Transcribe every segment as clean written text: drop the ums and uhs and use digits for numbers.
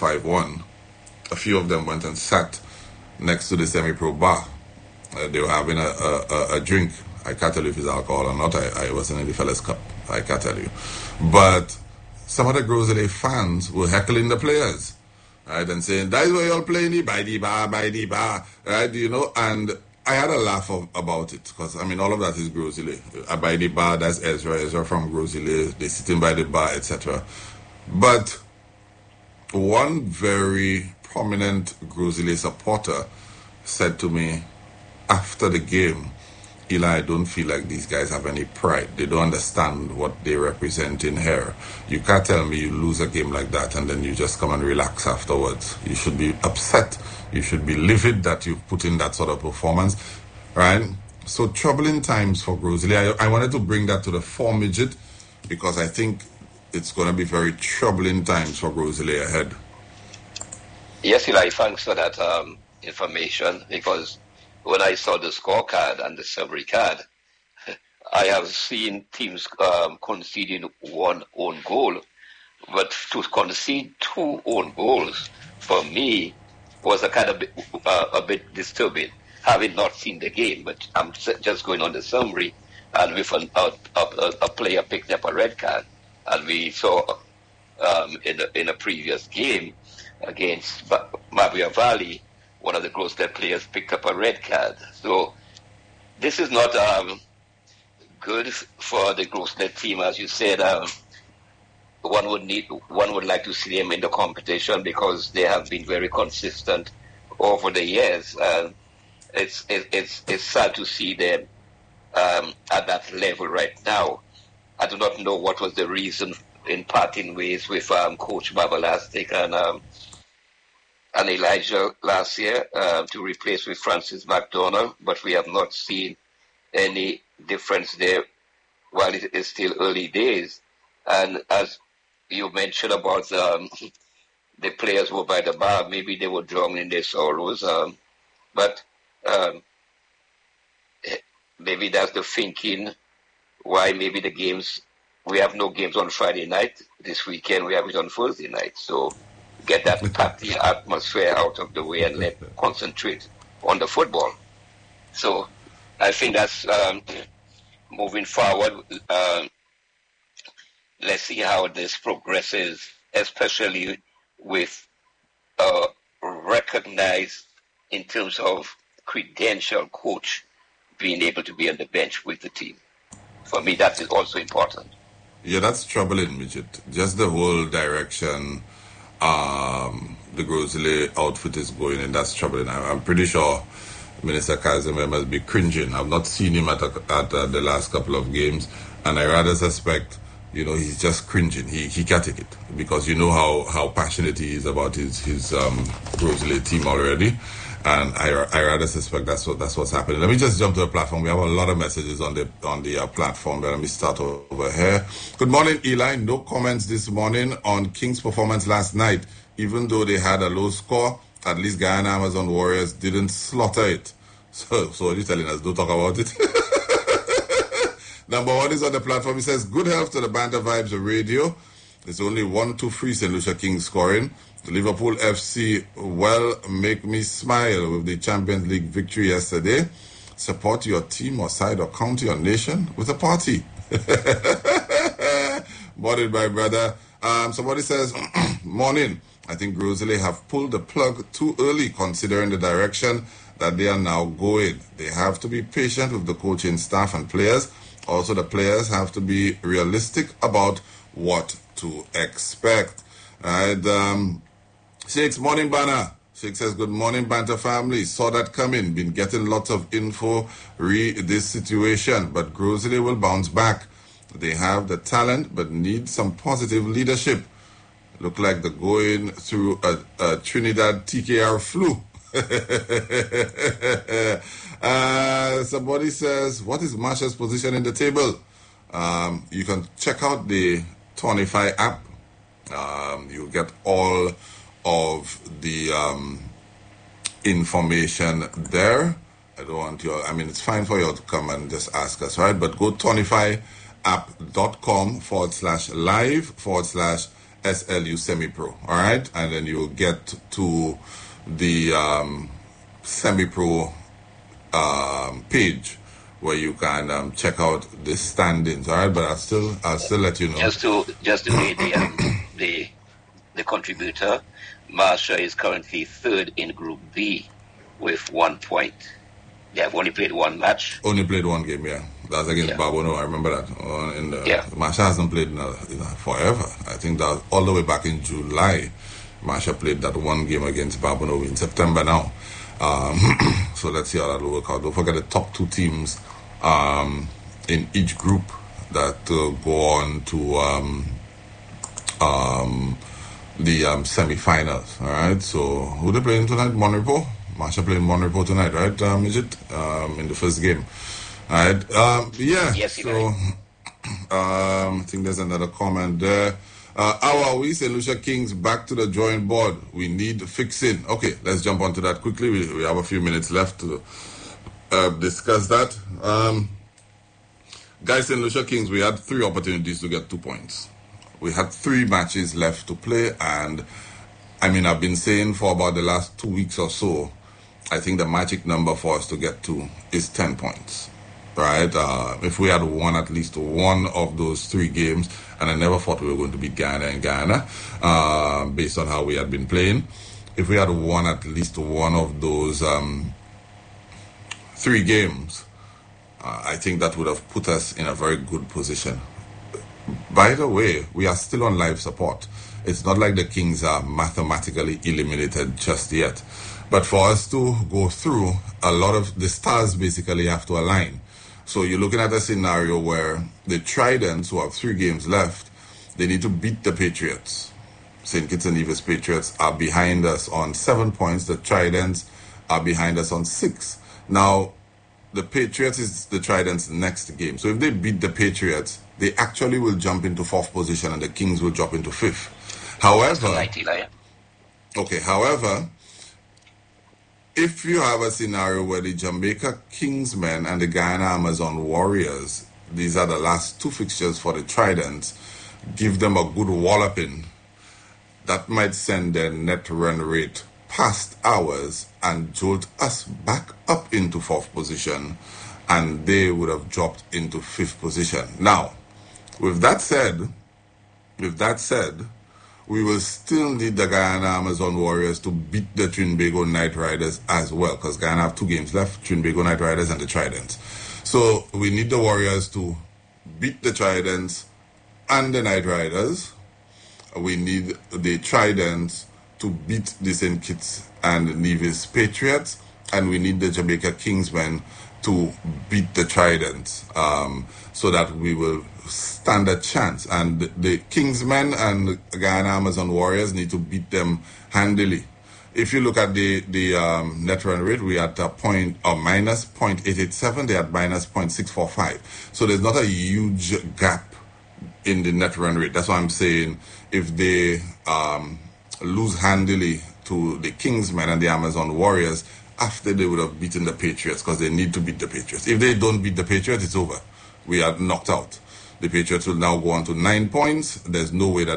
5-1, a few of them went and sat next to the semi-pro bar. They were having a drink. I can't tell you if it's alcohol or not. I wasn't in the fella's cup. I can't tell you. But some of the Groseley fans were heckling the players, right, and saying, that's why you're playing by the bar, right, you know, and I had a laugh about it, because, I mean, all of that is Groseley. By the bar, that's Ezra from Groseley, they sitting by the bar, etc. But one very prominent Groseley supporter said to me after the game, Eli, I don't feel like these guys have any pride. They don't understand what they represent in here. You can't tell me you lose a game like that and then you just come and relax afterwards. You should be upset. You should be livid that you've put in that sort of performance, right? So troubling times for Groseley. I wanted to bring that to the fore midget because I think it's going to be very troubling times for Groseley ahead. Yes, Eli, thanks for that information, because when I saw the scorecard and the summary card, I have seen teams conceding one own goal, but to concede two own goals, for me, was a bit disturbing, having not seen the game, but I'm just going on the summary, and with a player picked up a red card, and we saw in a previous game against Mabia Valley, one of the Groseley players picked up a red card. So this is not good for the Groseley team, as you said. One would like to see them in the competition because they have been very consistent over the years. It's sad to see them at that level right now. I do not know what was the reason in parting ways with Coach Babalastic and Elijah last year to replace with Francis McDonald, but we have not seen any difference there while it is still early days. And as you mentioned about the players who were by the bar, maybe they were drunk in their sorrows, but maybe that's the thinking why maybe the games, we have no games on Friday night. This weekend we have it on Thursday night. So get that party atmosphere out of the way and concentrate on the football. So I think that's moving forward. Let's see how this progresses, especially with recognized in terms of credential coach being able to be on the bench with the team. For me, that is also important. Yeah, that's troubling, Midget. Just the whole direction the Groseley outfit is going in, that's troubling. I'm pretty sure Minister Casimir must be cringing. I've not seen him at the last couple of games, and I rather suspect, you know, he's just cringing. He can't take it because you know how passionate he is about his Groseley team already, and I rather suspect that's what's happening. Let me just jump to the platform. We have a lot of messages on the platform. But let me start over here. Good morning, Eli. No comments this morning on King's performance last night. Even though they had a low score, at least Guyana Amazon Warriors didn't slaughter it. So what are you telling us? Don't talk about it. Number one is on the platform. He says, good health to the Banter Vibes Radio. It's only 1-2-3 St. Lucia Kings scoring. The Liverpool FC make me smile with the Champions League victory yesterday. Support your team or side or county or nation with a party. Morning, my brother. Somebody says, morning. I think Groseley have pulled the plug too early considering the direction that they are now going. They have to be patient with the coaching staff and players. Also, the players have to be realistic about what to expect. And Sheikh's morning banner. Sheikh says, good morning, Banter family. Saw that coming. Been getting lots of info this situation. But Groseley will bounce back. They have the talent, but need some positive leadership. Look like they're going through a Trinidad TKR flu. Somebody says, what is Marsha's position in the table? You can check out the Tonify app. You'll get all of the information there. I don't want you, I mean, it's fine for you to come and just ask us, right? But go tonifyapp.com/live/ SLU Semi-Pro, all right? And then you'll get to the Semi-Pro page where you can check out the standings, all right? But I'll still let you know. Just to read the contributor, Marsha is currently third in Group B with 1 point. They have only played one match. Only played one game, yeah. That's against Babono. I remember that. Marsha hasn't played in forever. I think that all the way back in July, Marsha played that one game against Babono in September now. So let's see how that will work out. Don't forget the top two teams in each group that go on to the semi-finals. All right. So who they playing tonight? Monrepo. Marsha playing Monrepo tonight, right? Midget in the first game. All right. Yeah. Yes, so I think there's another comment there. How are we, St. Lucia Kings, back to the drawing board? We need fixing. Okay, let's jump onto that quickly. We have a few minutes left to discuss that. Guys, St. Lucia Kings, we had 3 opportunities to get 2 points. We had 3 matches left to play, and I mean, I've been saying for about the last 2 weeks or so, I think the magic number for us to get to is 10 points. Right? If we had won at least one of those 3 games, and I never thought we were going to beat Ghana in Ghana, based on how we had been playing. If we had won at least one of those 3 games, I think that would have put us in a very good position. By the way, we are still on life support. It's not like the Kings are mathematically eliminated just yet. But for us to go through, a lot of the stars basically have to align. So you're looking at a scenario where the Tridents, who have 3 games left, they need to beat the Patriots. St. Kitts and Nevis Patriots are behind us on 7 points. The Tridents are behind us on 6. Now, the Patriots is the Tridents' next game. So if they beat the Patriots, they actually will jump into 4th position and the Kings will drop into 5th. However, if you have a scenario where the Jamaica Kingsmen and the Guyana Amazon Warriors, these are the last 2 fixtures for the Tridents, give them a good walloping, that might send their net run rate past ours and jolt us back up into 4th position, and they would have dropped into 5th position. Now, with that said, we will still need the Guyana Amazon Warriors to beat the Trinbago Knight Riders as well, because Guyana have 2 games left, Trinbago Knight Riders and the Tridents. So we need the Warriors to beat the Tridents and the Knight Riders. We need the Tridents to beat the St. Kitts and Nevis Patriots, and we need the Jamaica Kingsmen to beat the Tridents, so that we will stand a chance. And the Kingsmen and Guyana Amazon Warriors need to beat them handily. If you look at the net run rate, we at minus 0.887, they at minus 0.645. So there's not a huge gap in the net run rate. That's why I'm saying if they lose handily to the Kingsmen and the Amazon Warriors, after they would have beaten the Patriots, because they need to beat the Patriots. If they don't beat the Patriots, it's over. We are knocked out. The Patriots will now go on to 9 points. There's no way that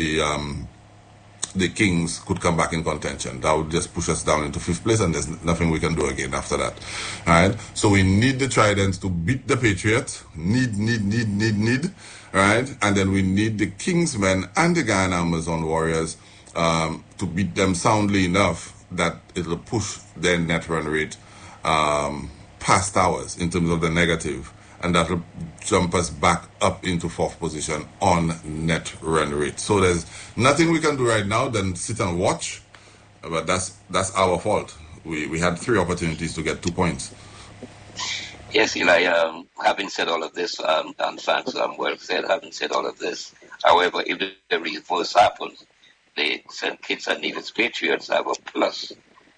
the Kings could come back in contention. That would just push us down into 5th place, and there's nothing we can do again after that. All right. So we need the Tridents to beat the Patriots. Need. All right. And then we need the Kingsmen and the Guyana Amazon Warriors to beat them soundly enough that it'll push their net run rate past ours in terms of the negative, and that'll jump us back up into 4th position on net run rate. So there's nothing we can do right now than sit and watch, but that's our fault. We had 3 opportunities to get 2 points. Yes, Eli, having said all of this, and thanks, well said, having said all of this, however, if the reverse happens, the St. Kitts and Nevis Patriots have a plus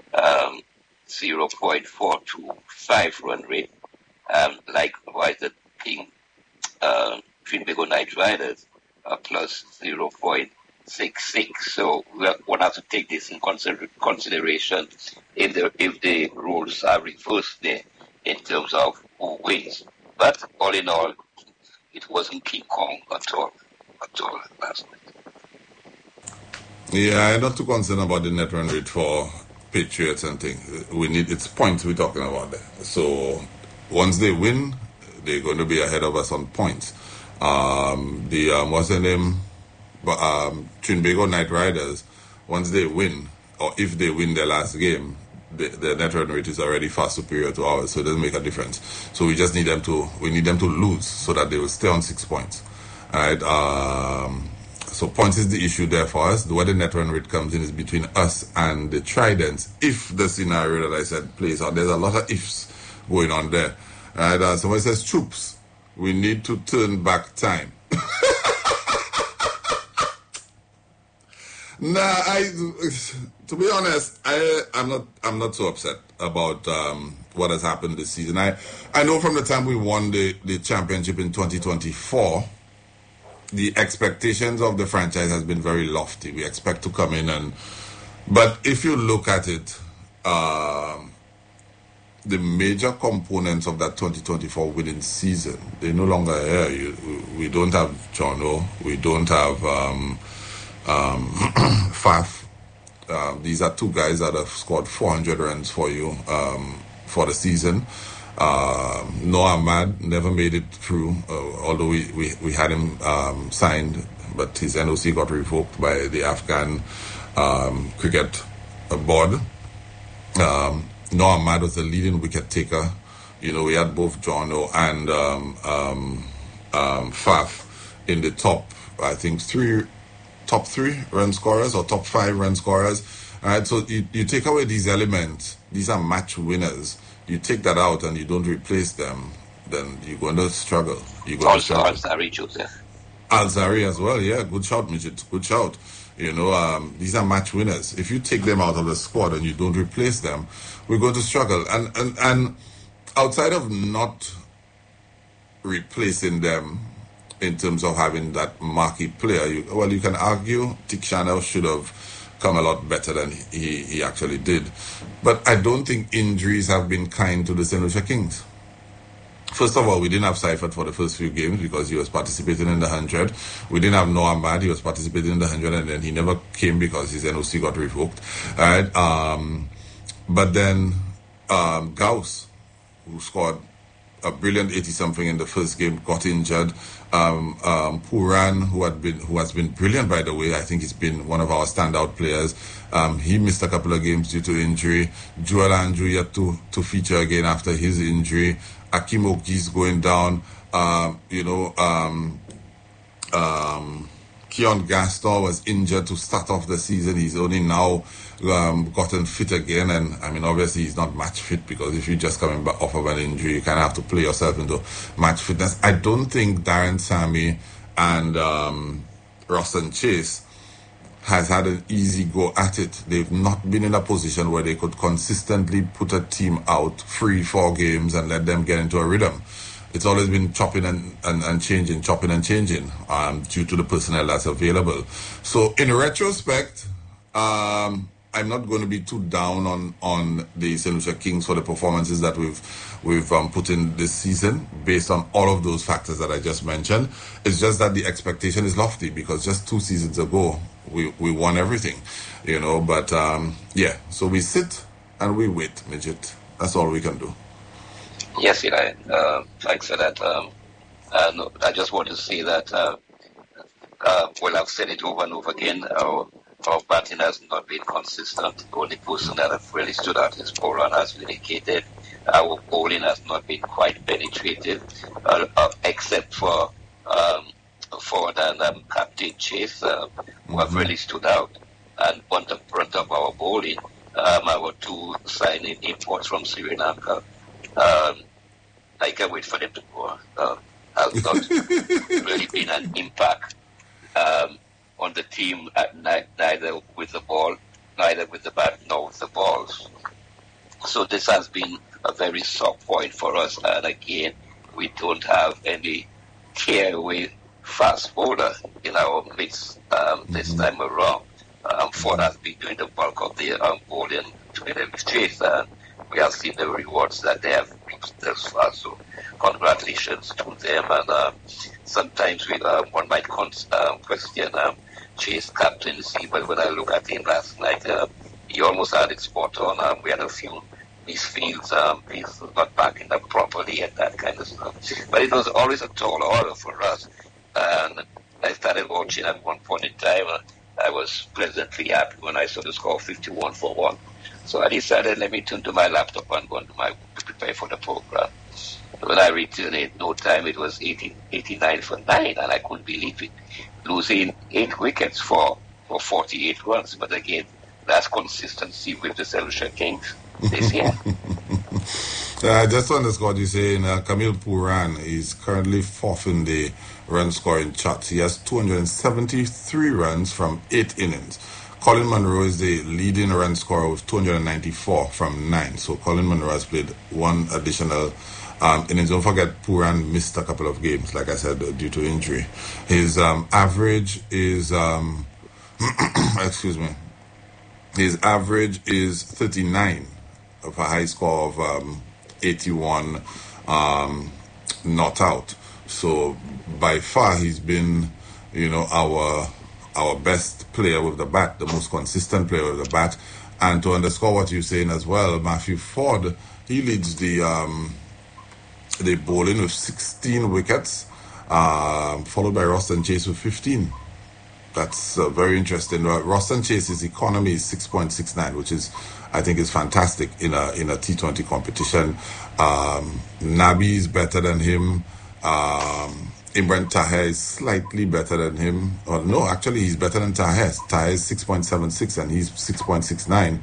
0.425 run rate. Likewise, the Trinbago Knight Riders are plus 0.66. So we're going to have to take this in consideration if the roles are reversed there in terms of who wins. But all in all, it wasn't King Kong at all last night. Yeah, I'm not too concerned about the net run rate for Patriots and things. It's points we're talking about there. So once they win, they're going to be ahead of us on points. What's the name? Trinbago Knight Riders, once they win, or if they win their last game, the net run rate is already far superior to ours, so it doesn't make a difference. So we just need them to lose so that they will stay on 6 points. All right. So points is the issue there for us. Where the net run rate comes in is between us and the Tridents. If the scenario that I said plays out, there's a lot of ifs going on there. All right. Somebody says, troops, we need to turn back time. Nah, to be honest, I'm not so upset about what has happened this season. I know from the time we won the championship in 2024, the expectations of the franchise has been very lofty. We expect to come in but if you look at it, the major components of that 2024 winning season, they're no longer here. We don't have Jono, we don't have Faf. These are two guys that have scored 400 runs for you for the season. Noah Ahmad never made it through, although we had him signed, but his NOC got revoked by the Afghan cricket board. Noah Ahmad was the leading wicket taker. You know, we had both Jono and Faf in the top, I think, top 3 run scorers or top 5 run scorers. All right, so you take away these elements, these are match winners. You take that out and you don't replace them, then you're going to struggle. Also, Alzari, Joseph. Alzari as well, yeah, good shout, Midget, good shout. You know, these are match winners. If you take them out of the squad and you don't replace them, we're going to struggle. And outside of not replacing them, in terms of having that marquee player, you can argue Tick Chanel should have come a lot better than he actually did. But I don't think injuries have been kind to the St. Lucia Kings. First of all, we didn't have Seifert for the first few games because he was participating in the 100. We didn't have Noah Ahmad, he was participating in the 100, and then he never came because his NOC got revoked. All right. But then Gauss, who scored a brilliant 80-something in the first game, got injured. Puran, who has been brilliant, by the way. I think he's been one of our standout players. He missed a couple of games due to injury. Joel Andrew yet to feature again after his injury. Akim Oki's going down. Keon Gaston was injured to start off the season. He's only now gotten fit again, and I mean, obviously he's not match fit, because if you're just coming back off of an injury, you kind of have to play yourself into match fitness. I don't think Darren Sammy and Roston Chase has had an easy go at it. They've not been in a position where they could consistently put a team out 3-4 games and let them get into a rhythm. It's always been chopping and changing due to the personnel that's available. So in retrospect, I'm not going to be too down on the St. Lucia Kings for the performances that we've put in this season based on all of those factors that I just mentioned. It's just that the expectation is lofty because just 2 seasons ago we won everything, you know. But yeah, so we sit and we wait, Midget. That's all we can do. Yes, Eli. Thanks for that. I just want to say that, well, I've said it over and over again, our batting has not been consistent. The only person that has really stood out is Poran, as indicated. Our bowling has not been quite penetrative, except for Ford and Captain Chase, who have really stood out. And on the front of our bowling, our 2 signing imports from Sri Lanka, I can't wait for them to go. Has not really been an impact on the team, neither with the ball, neither with the bat, nor with the balls. So this has been a very soft point for us. And again, we don't have any tearaway fast bowler in our midst this time around. Ford has been doing the bulk of the bowling to the Chase, and we have seen the rewards that they have reached thus far. So congratulations to them. And sometimes one might question Chase captaincy, but when I look at him last night, he almost had it spot on. We had a few misfields, he's not backing up properly and that kind of stuff. But it was always a tall order for us. And I started watching at one point in time. I was pleasantly happy when I saw the score 51-1. So I decided, let me turn to my laptop and go to prepare for the program. When I returned it, no time, it was 89-9, and I couldn't believe it. Losing 8 wickets for 48 runs. But again, that's consistency with the St. Lucia Kings this year. Just to underscore what you're saying, Camille Pooran is currently fourth in the run scoring charts. He has 273 runs from 8 innings. Colin Munro is the leading run scorer with 294 from 9. So Colin Munro has played one additional innings. Don't forget, Pooran missed a couple of games, like I said, due to injury. His average is, excuse me, his average is 39 of a high score of 81 not out. So by far he's been, our best player with the bat, the most consistent player with the bat. And to underscore what you're saying as well, Matthew Ford, he leads the bowling with 16 wickets, followed by Roston Chase with 15. That's very interesting. Roston Chase's economy is 6.69, which is, I think, is fantastic in a T20 competition. Nabi is better than him. Imran Taher is slightly better than him. No, actually, he's better than Taher. Taher is 6.76 and he's 6.69.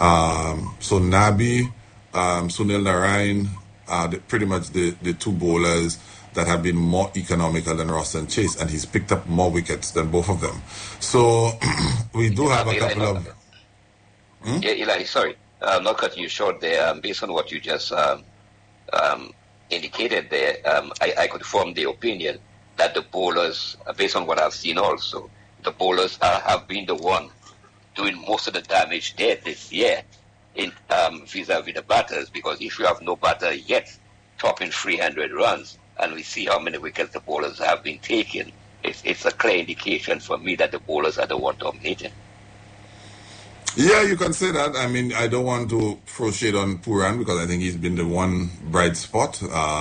So Nabi, Sunil Narayan are pretty much the two bowlers that have been more economical than Roston Chase, and he's picked up more wickets than both of them. So we do have a couple of... Yeah, Eli, sorry. I'm not cutting you short there. Based on what you just indicated there, I could form the opinion that the bowlers, based on what I've seen also, the bowlers have been the one doing most of the damage there this year in vis-a-vis the batters, because if you have no batter yet topping 300 runs, and we see how many wickets the bowlers have been taking, it's a clear indication for me that the bowlers are the one dominating. Yeah, you can say that. I mean, I don't want to throw shade on Pooran because I think he's been the one bright spot.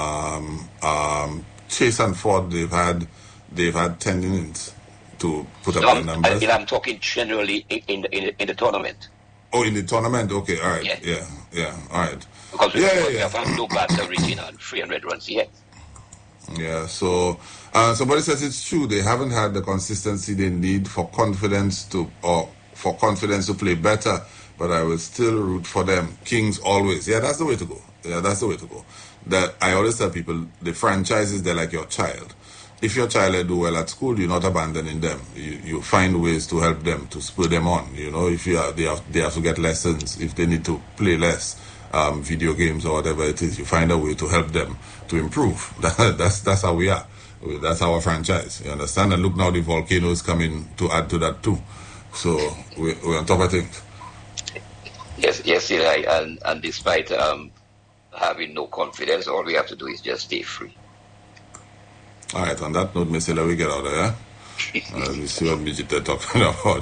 Chase and Ford, they've had 10 innings to put up the numbers. I'm talking generally in the tournament. Oh, in the tournament? Okay, all right. Yeah, all right. Because we have had no batter reaching on 300 runs yet. Yeah, so somebody says it's true. They haven't had the consistency they need for confidence to play better, but I will still root for them. Kings always. Yeah, that's the way to go. That I always tell people, the franchises, they're like your child. If your child do well at school, you're not abandoning them. You find ways to help them, to spur them on. If they have to get lessons, if they need to play less video games or whatever it is, you find a way to help them to improve. That's how we are. That's our franchise. You understand? And look, now the Volcano is coming to add to that too. So we're on top of things. Yes, Eli. And despite having no confidence, all we have to do is just stay free. All right, on that note, Mr. we get out of here. We see what Midget they're talking about.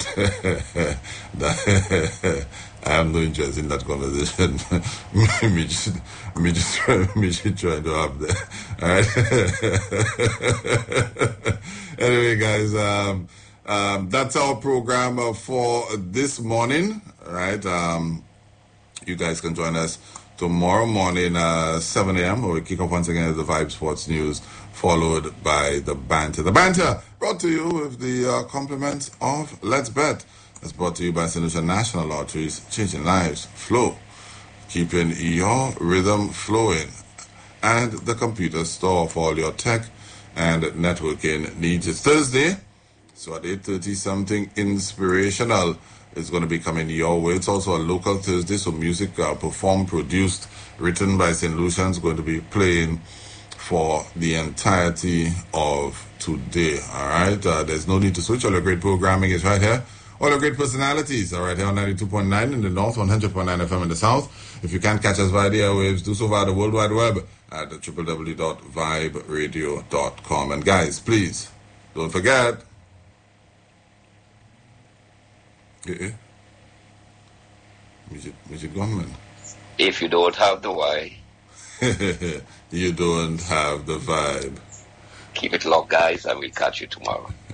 I have no interest in that conversation. Midget trying to have there. All right. Anyway, guys, that's our program for this morning. All right. You guys can join us tomorrow morning, 7 a.m. where we kick off once again with the Vibe Sports News, followed by the Banter. The Banter brought to you with the compliments of Let's Bet. That's brought to you by St. Lucia National Lotteries, changing lives, flow, keeping your rhythm flowing, and the computer store for all your tech and networking needs. It's Thursday, so at 8:30, something inspirational is going to be coming your way. It's also a local Thursday, so music performed, produced, written by St. Lucians, going to be playing for the entirety of today. All right, there's no need to switch. All your great programming is right here. All your great personalities are right here on 92.9 in the north, 100.9 FM in the south. If you can't catch us via the airwaves, do so via the World Wide Web at www.viberadio.com. And guys, please, don't forget, Yeah. Mr. Gunman. If you don't have the why, You don't have the vibe. keep it locked, guys, and we'll catch you tomorrow.